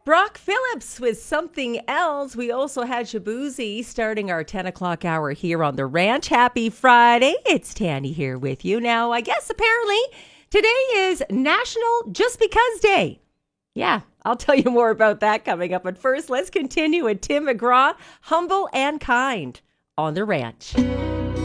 Brock Phillips with Something Else. We also had Shabuzi starting our 10 o'clock hour here on the ranch. Happy Friday. It's Tanny here with you. Now, I guess apparently today is National Just Because Day. Yeah, I'll tell you more about that coming up. But first, let's continue with Tim McGraw, Humble and Kind on the ranch.